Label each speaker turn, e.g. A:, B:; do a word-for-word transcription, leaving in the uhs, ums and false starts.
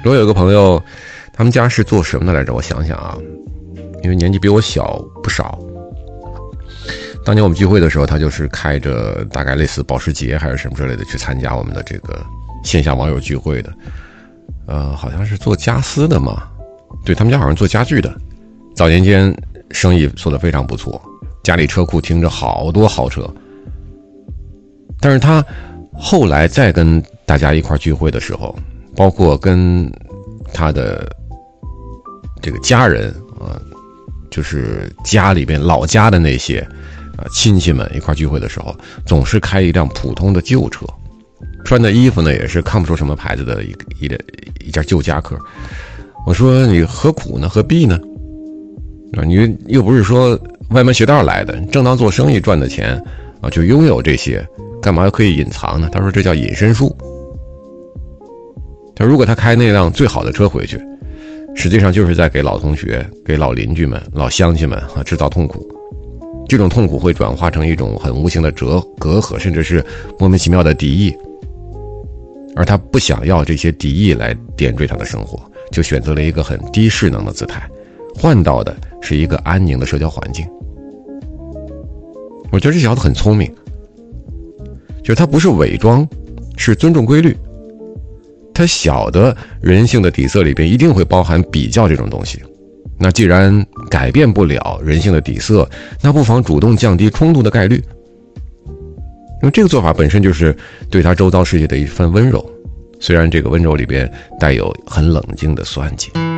A: 我有个朋友，他们家是做什么的来着？我想想啊，因为年纪比我小不少。当年我们聚会的时候，他就是开着大概类似保时捷还是什么之类的去参加我们的这个线下网友聚会的。呃，好像是做家私的嘛，对，他们家好像做家具的。早年间生意做得非常不错，家里车库停着好多豪车。但是他后来再跟大家一块聚会的时候，包括跟他的这个家人啊、呃，就是家里边老家的那些啊、呃、亲戚们一块聚会的时候，总是开一辆普通的旧车，穿的衣服呢也是看不出什么牌子的一一一件旧夹克。我说你何苦呢？何必呢？啊，你又不是说歪门邪道来的，正当做生意赚的钱啊，就拥有这些，干嘛可以隐藏呢？他说这叫隐身术。他如果他开那辆最好的车回去，实际上就是在给老同学、给老邻居们、老乡亲们啊制造痛苦。这种痛苦会转化成一种很无形的折隔阂，甚至是莫名其妙的敌意。而他不想要这些敌意来点缀他的生活，就选择了一个很低势能的姿态，换到的是一个安宁的社交环境。我觉得这小子很聪明，就是他不是伪装，是尊重规律。他晓得人性的底色里边一定会包含比较这种东西，那既然改变不了人性的底色，那不妨主动降低冲突的概率。因为这个做法本身就是对他周遭世界的一份温柔，虽然这个温柔里边带有很冷静的算计。